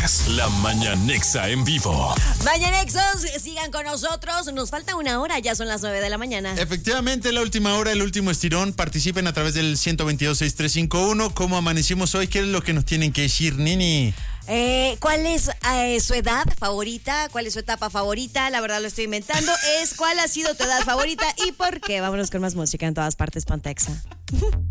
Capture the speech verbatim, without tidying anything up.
es La Mañanexa en vivo. Mañanexos, sigan con nosotros. Nos falta una hora, ya son las nueve de la mañana. Efectivamente, la última hora, el último estirón. Participen a través del uno dos dos, seis tres cinco uno. ¿Cómo amanecimos hoy? ¿Qué es lo que nos tienen que decir, Nini? Eh, ¿Cuál es eh, su edad favorita? ¿Cuál es su etapa favorita? La verdad lo estoy inventando. Es ¿cuál ha sido tu edad favorita y por qué? Vámonos con más música en todas partes, Pontexa.